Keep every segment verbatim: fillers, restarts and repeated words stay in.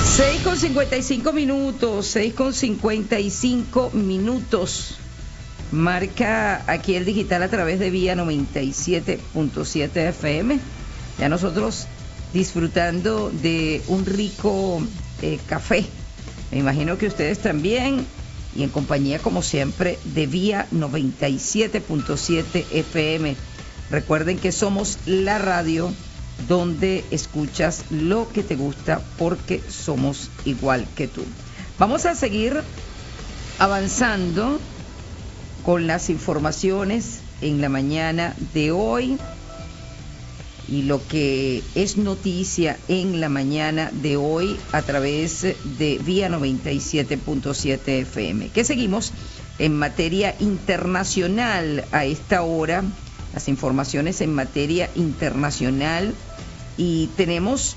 seis con cincuenta y cinco minutos, seis con cincuenta y cinco minutos. Marca aquí el digital a través de Vía noventa y siete punto siete F M. Ya nosotros disfrutando de un rico eh, café. Me imagino que ustedes también. Y en compañía, como siempre, de Vía noventa y siete punto siete F M. Recuerden que somos la radio donde escuchas lo que te gusta, porque somos igual que tú. Vamos a seguir avanzando con las informaciones en la mañana de hoy y lo que es noticia en la mañana de hoy a través de Vía noventa y siete punto siete F M. Que seguimos en materia internacional a esta hora. Las informaciones en materia internacional, y tenemos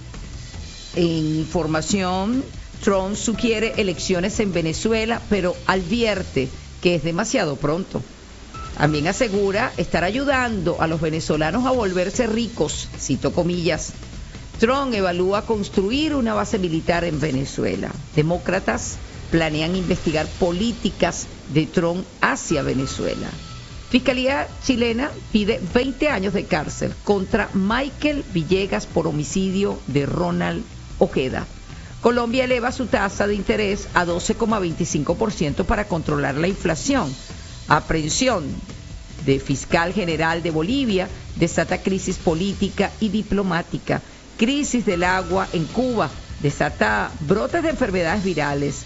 información. Trump sugiere elecciones en Venezuela, pero advierte que es demasiado pronto. También asegura estar ayudando a los venezolanos a volverse ricos, cito comillas. Trump evalúa construir una base militar en Venezuela. Demócratas planean investigar políticas de Trump hacia Venezuela. Fiscalía chilena pide veinte años de cárcel contra Michael Villegas por homicidio de Ronald Ojeda. Colombia eleva su tasa de interés a doce coma veinticinco por ciento para controlar la inflación. Aprehensión de fiscal general de Bolivia desata crisis política y diplomática. Crisis del agua en Cuba desata brotes de enfermedades virales.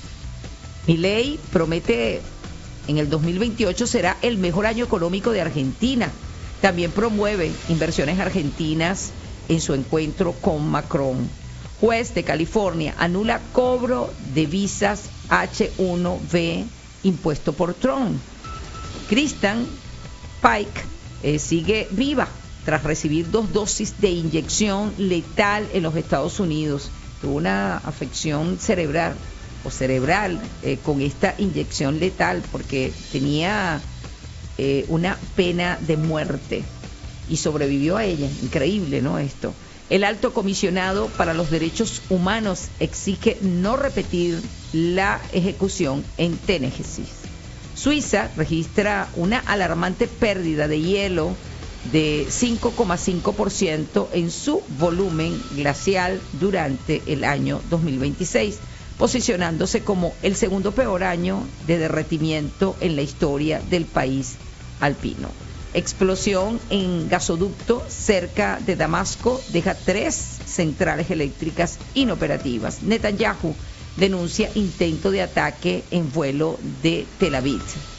Milei promete en el dos mil veintiocho será el mejor año económico de Argentina. También promueve inversiones argentinas en su encuentro con Macron. Juez de California anula cobro de visas H uno B impuesto por Trump. Kristen Pike eh, sigue viva tras recibir dos dosis de inyección letal en los Estados Unidos. Tuvo una afección cerebral o cerebral eh, con esta inyección letal, porque tenía eh, una pena de muerte y sobrevivió a ella. Increíble, ¿no? Esto. El alto comisionado para los derechos humanos exige no repetir la ejecución en Tennessee. Suiza registra una alarmante pérdida de hielo de cinco coma cinco por ciento en su volumen glacial durante el año dos mil veintiséis, posicionándose como el segundo peor año de derretimiento en la historia del país alpino. Explosión en gasoducto cerca de Damasco deja tres centrales eléctricas inoperativas. Netanyahu denuncia intento de ataque en vuelo de Tel Aviv.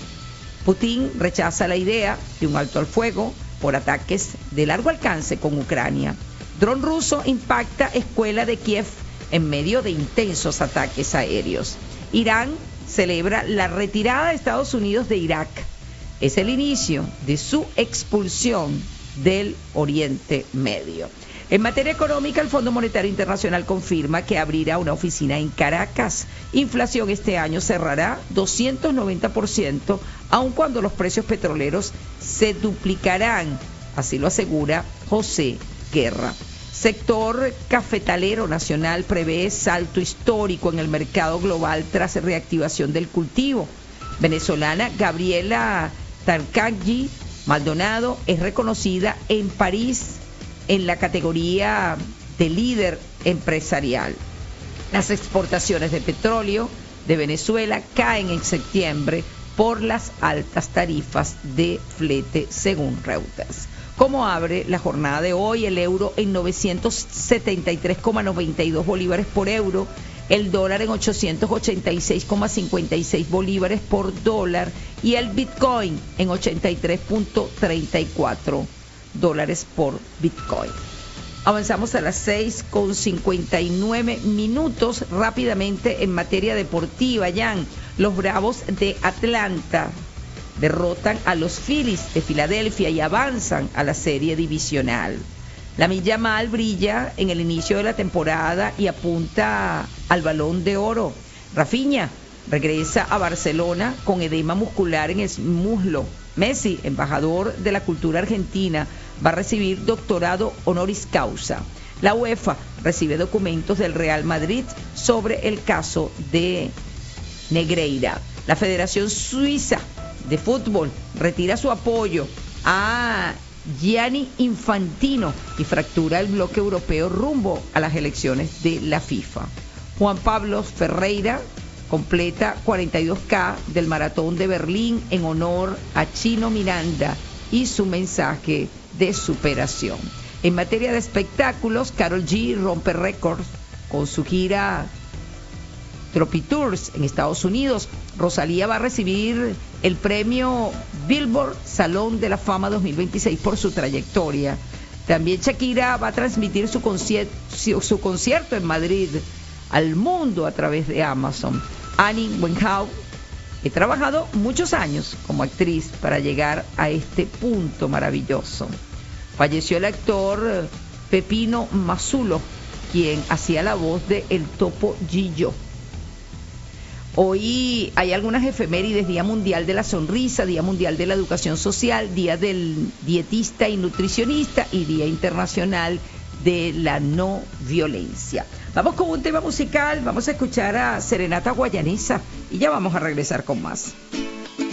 Putin rechaza la idea de un alto al fuego por ataques de largo alcance con Ucrania. Dron ruso impacta escuela de Kiev en medio de intensos ataques aéreos. Irán celebra la retirada de Estados Unidos de Irak. Es el inicio de su expulsión del Oriente Medio. En materia económica, el Fondo Monetario Internacional confirma que abrirá una oficina en Caracas. Inflación este año cerrará doscientos noventa por ciento, aun cuando los precios petroleros se duplicarán, así lo asegura José Guerra. Sector cafetalero nacional prevé salto histórico en el mercado global tras reactivación del cultivo. Venezolana Gabriela Tarcaggi Maldonado es reconocida en París en la categoría de líder empresarial. Las exportaciones de petróleo de Venezuela caen en septiembre por las altas tarifas de flete, según Reuters. ¿Cómo abre la jornada de hoy? El euro en novecientos setenta y tres coma noventa y dos bolívares por euro, el dólar en ochocientos ochenta y seis coma cincuenta y seis bolívares por dólar y el Bitcoin en ochenta y tres punto treinta y cuatro dólares por Bitcoin. Avanzamos a las seis con cincuenta y nueve minutos. Rápidamente en materia deportiva, Jan, los Bravos de Atlanta derrotan a los Phillies de Filadelfia y avanzan a la serie divisional. Lamine Yamal brilla en el inicio de la temporada y apunta al Balón de Oro. Rafinha regresa a Barcelona con edema muscular en el muslo. Messi, embajador de la cultura argentina, va a recibir doctorado honoris causa. La UEFA recibe documentos del Real Madrid sobre el caso de Negreira. La Federación Suiza de Fútbol retira su apoyo a Gianni Infantino y fractura el bloque europeo rumbo a las elecciones de la FIFA. Juan Pablo Ferreira completa cuarenta y dos K del Maratón de Berlín en honor a Chino Miranda y su mensaje de superación. En materia de espectáculos, Karol G rompe récords con su gira Tropitours en Estados Unidos. Rosalía va a recibir el premio Billboard Salón de la Fama dos mil veintiséis por su trayectoria. También Shakira va a transmitir su concierto, su concierto en Madrid al mundo a través de Amazon. Annie Wienhouse, he trabajado muchos años como actriz para llegar a este punto maravilloso. Falleció el actor Pepino Mazzulo, quien hacía la voz de El Topo Gillo. Hoy hay algunas efemérides: Día Mundial de la Sonrisa, Día Mundial de la Educación Social, Día del Dietista y Nutricionista y Día Internacional de la No Violencia. Vamos con un tema musical, vamos a escuchar a Serenata Guayanesa y ya vamos a regresar con más.